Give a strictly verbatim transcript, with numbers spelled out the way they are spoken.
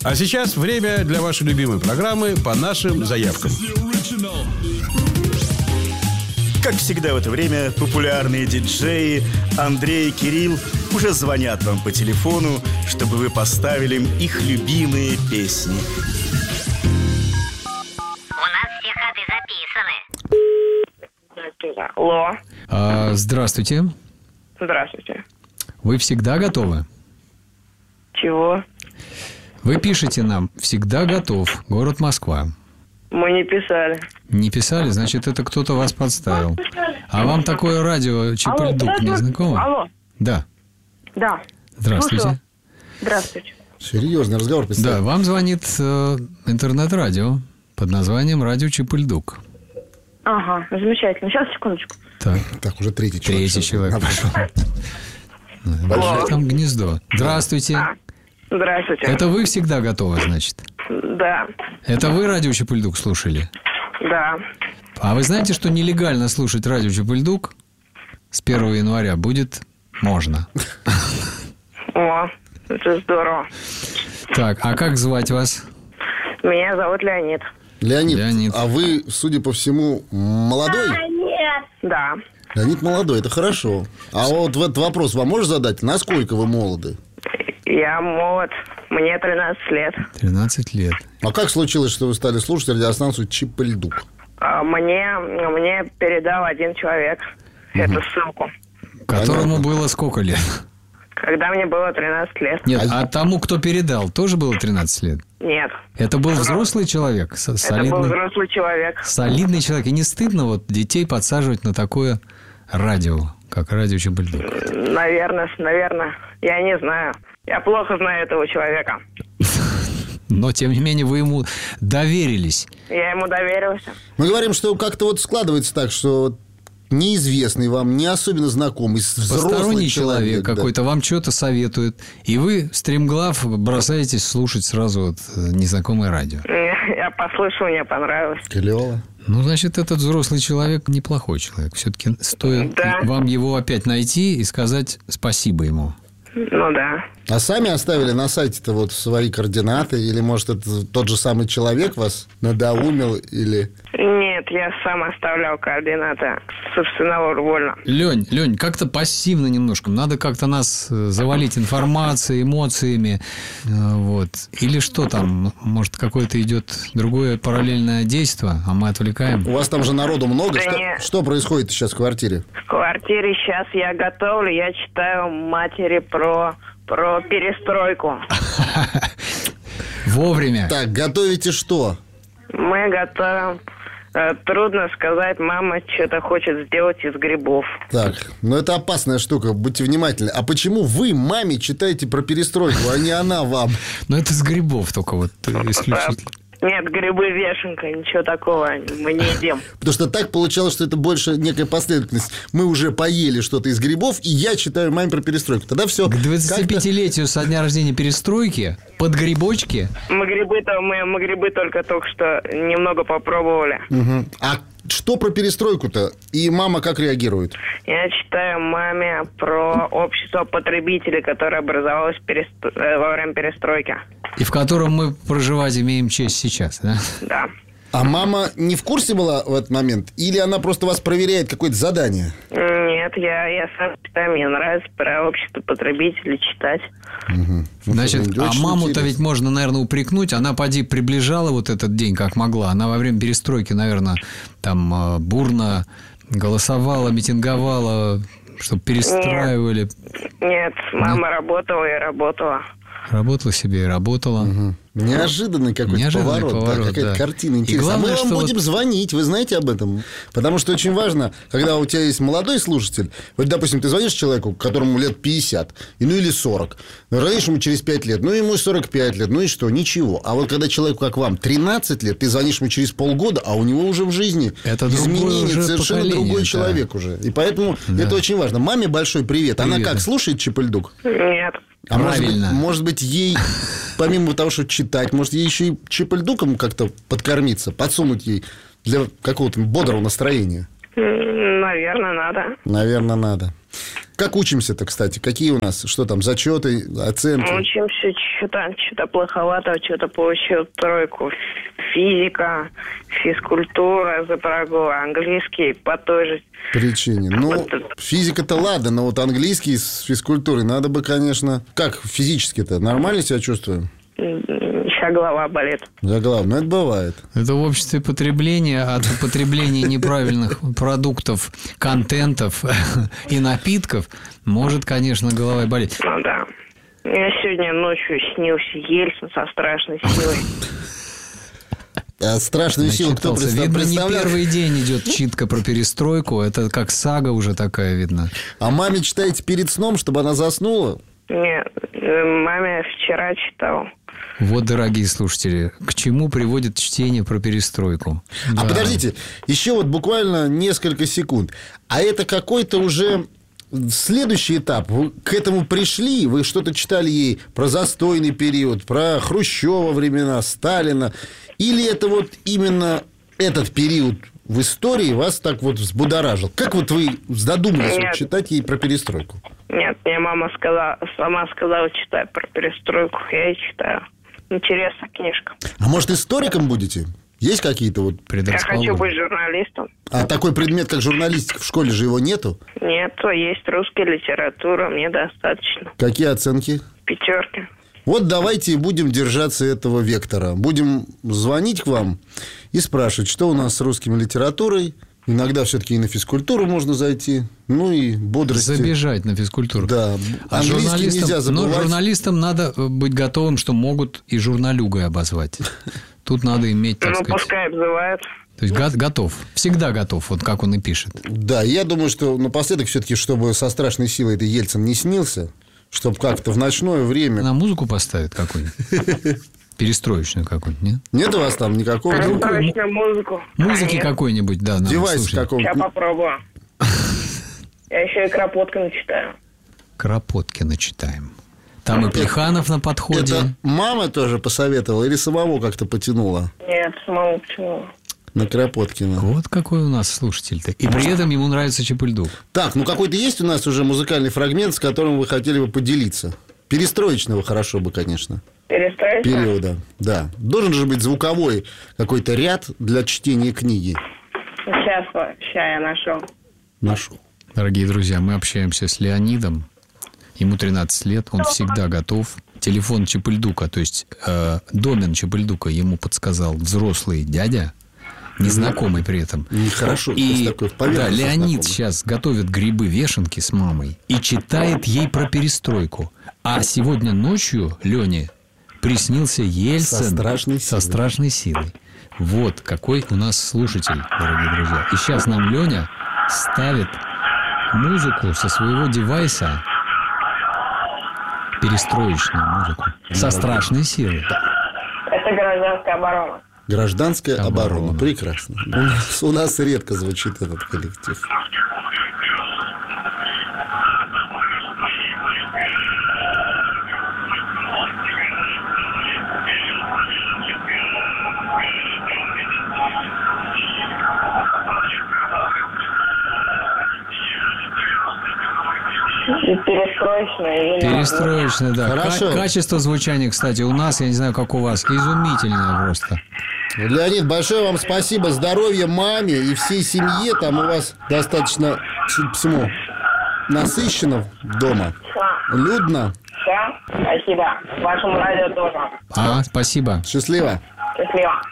А сейчас время для вашей любимой программы «По нашим заявкам». Как всегда в это время популярные диджеи Андрей и Кирилл уже звонят вам по телефону, чтобы вы поставили им их любимые песни. У нас все ходы записаны. Алло. А, здравствуйте. Здравствуйте. Вы всегда готовы? Чего? Вы пишете нам «Всегда готов», город Москва. Мы не писали. Не писали, значит, это кто-то вас подставил. А вам такое радио Чип-Ль-Дук не знакомо? Алло. Да. Да. Здравствуйте. Слушаю. Здравствуйте. Серьезный разговор, Да, представь. вам звонит э, интернет-радио под названием «Радио Чип-Ль-Дук». Ага, замечательно. Сейчас, секундочку. Так, Так, уже третий человек. третий сейчас. человек Надо. пришел. Большое там гнездо. Здравствуйте. А, здравствуйте. Это вы всегда готовы, значит? Да. Это вы радио Чип-Ль-Дук слушали? Да. А вы знаете, что нелегально слушать радио Чип-Ль-Дук с первого января будет можно? О, это здорово. Так, а как звать вас? Меня зовут Леонид. Леонид, Леонид. а вы, судя по всему, молодой? Да. Леонид молодой, это хорошо. А вот в этот вопрос вам можешь задать? Насколько вы молоды? Я молод. Мне тринадцать лет. тринадцать лет. А как случилось, что вы стали слушать радиостанцию Чип-Ль-Дук? А Мне, мне передал один человек эту ссылку. Которому Понятно. было сколько лет? Когда мне было тринадцать лет. Нет, а тому, кто передал, тоже было тринадцать лет? Нет. Это был взрослый человек? Со- Это был солидный, взрослый человек. солидный человек. И не стыдно вот детей подсаживать на такое радио, как радио Чип-Ль-Дук? Наверное, наверное. Я не знаю. Я плохо знаю этого человека. Но, тем не менее, вы ему доверились. Я ему доверился. Мы говорим, что как-то вот складывается так, что неизвестный вам, не особенно знакомый, взрослый Посторонний человек, человек да. какой-то вам что-то советует, и вы, стремглав, бросаетесь слушать сразу вот незнакомое радио. Я послушал, мне понравилось. Клево. Ну, значит, этот взрослый человек неплохой человек. Все-таки стоит Да. вам его опять найти и сказать спасибо ему. Ну да. А сами оставили на сайте-то вот свои координаты? Или, может, это тот же самый человек вас надоумил? Или... Нет, я сам оставлял координаты собственного вольно. Лень, Лень, как-то пассивно немножко. Надо как-то нас э, завалить информацией, эмоциями. Э, Вот. Или что там? Может, какое-то идет другое параллельное действие, а мы отвлекаем? У вас там же народу много. Да Что, не. что происходит сейчас в квартире? В квартире сейчас я готовлю, я читаю матери про, про перестройку. Вовремя. Так, готовите что? Мы готовим... э, Трудно сказать, мама что-то хочет сделать из грибов. Так, ну это опасная штука, будьте внимательны. А почему вы маме читаете про перестройку, а не она вам? Но это с грибов только вот э, исключительно. Нет, грибы вешенка, ничего такого мы не едим. Потому что так получалось, что это больше некая последовательность. Мы уже поели что-то из грибов, и я читаю маме про перестройку. Тогда все. К двадцатипятилетию со дня рождения перестройки под грибочки. Мы грибы-то, мы, мы грибы только только что немного попробовали. А что про перестройку-то? И мама как реагирует? Я читаю маме про общество потребителей, которое образовалось перестро- э, во время перестройки. И в котором мы проживать имеем честь сейчас, да? Да. А мама не в курсе была в этот момент? Или она просто вас проверяет, какое-то задание? Нет, я, я сам читаю, мне нравится про общество потребителей читать. Значит, Очень а маму-то интересно. ведь можно, наверное, упрекнуть. Она, поди, приближала вот этот день, как могла. Она во время перестройки, наверное, там э, бурно голосовала, митинговала, чтобы перестраивали. Нет, мама работала и работала. Работала себе и работала. Неожиданный какой-то Неожиданный поворот, поворот, да, какая-то да. картина И интересная. главное, а мы вам что будем вот- звонить, вы знаете об этом? Потому что очень важно, когда у тебя есть молодой слушатель, вот, допустим, ты звонишь человеку, которому лет пятьдесят, и, ну или сорок, звонишь ему через пять лет, ну ему сорок пять лет, ну и что, ничего. А вот когда человеку, как вам, тринадцать лет, ты звонишь ему через полгода, а у него уже в жизни Это другое изменения, уже совершенно поколение, другой да. человек уже. И поэтому это очень важно. Маме большой привет. Она Привет. как, слушает Чип-Ль-Дук? Нет. А может быть, Правильно. может быть, ей, помимо того, что читать, может, ей еще и Чип-Ль-Дуком как-то подкормиться, подсунуть ей для какого-то бодрого настроения? М, Наверное, надо. Наверное, надо. Как учимся-то, кстати? Какие у нас, что там, зачеты, оценки? Учимся что-то, что-то плоховато, что-то получил тройку. Физика, физкультура за прогул, английский по той же. Причине. Ну, Вот. физика-то ладно, но вот английский с физкультурой надо бы, конечно... Как физически-то? Нормально себя чувствуем? Сейчас голова болит. За главное, это бывает. Это в обществе потребления, от употребления неправильных продуктов, контентов и напитков может, конечно, голова болеть. Ну да. Мне сегодня ночью снился Ельцин со страшной силой. А страшную силу кто Начитался. представ- Видно, не представлял? первый день идет читка про перестройку. Это как сага уже такая, видно. А маме читаете перед сном, чтобы она заснула? Нет, э, маме вчера читал. Вот, дорогие слушатели, к чему приводит чтение про перестройку? А Да. подождите, еще вот буквально несколько секунд. А это какой-то уже следующий этап. Вы к этому пришли, вы что-то читали ей про застойный период, про Хрущева времена, Сталина. Или это вот именно этот период в истории вас так вот взбудоражил? Как вот вы задумались вот Нет. читать ей про перестройку? Нет, мне мама сказала, сама сказала, читай про перестройку. Я и читаю. Интересная книжка. А может, историком будете? Есть какие-то вот... Я хочу Предрасположен. быть журналистом. А такой предмет, как журналистика, в школе же его нету? Нет, есть русская литература, мне достаточно. Какие оценки? Пятерки. Вот давайте будем держаться этого вектора. Будем звонить к вам и спрашивать, что у нас с русской литературой. Иногда все-таки и на физкультуру можно зайти. Ну и бодрости. Забежать на физкультуру. Да. А Английский журналистам, нельзя но забывать. журналистам надо быть готовым, что могут и журналюгой обозвать. Тут надо иметь, так Ну, сказать... пускай обзывают. То есть го- готов. Всегда готов, вот как он и пишет. Да, я думаю, что напоследок все-таки, чтобы со страшной силой это Ельцин не снился, чтобы как-то в ночное время... На музыку поставит какую-нибудь? Перестроечную какую-нибудь, нет? Нет у вас там никакого... Перестроечную музыку. Музыки Нет. какой-нибудь, да. надо Девайс слушать. какого-нибудь. Сейчас попробую. Я еще и Кропоткина читаю. Кропоткина читаем. Там и Плеханов на подходе. Это мама тоже посоветовала или самого как-то потянула Нет, самому почему? на Кропоткина? Вот какой у нас слушатель-то. И при этом ему нравится Чапульдук. Так, ну какой-то есть у нас уже музыкальный фрагмент, с которым вы хотели бы поделиться? Перестроечного хорошо бы, конечно. Перестроечную? Периода, да. Должен же быть звуковой какой-то ряд для чтения книги. Сейчас, сейчас я нашел. Нашел. Дорогие друзья, мы общаемся с Леонидом. Ему тринадцать лет, он всегда готов. Телефон Чапульдука, то есть э, домен Чапульдука ему подсказал взрослый дядя, незнакомый при этом. Нехорошо. то есть И такой в да, поверхности Леонид знакомый. сейчас готовит грибы-вешенки с мамой и читает ей про перестройку. А сегодня ночью Лене приснился Ельцин Со страшной со силой. страшной силой. Вот какой у нас слушатель, дорогие друзья. И сейчас нам Леня ставит музыку со своего девайса, перестроечную музыку, со страшной силой. Это гражданская оборона. Гражданская оборона. Оборона. Прекрасно. У нас, у нас редко звучит этот коллектив. И перестроечная. и Перестроечная, да. Хорошо. Ка- качество звучания, кстати, у нас, я не знаю, как у вас, изумительное просто. Леонид, большое вам спасибо. Здоровья маме и всей семье. Там у вас достаточно, судя по всему, насыщенно дома. Все, Людно. все. Спасибо. Вашему радио тоже. А, спасибо. Счастливо. Счастливо.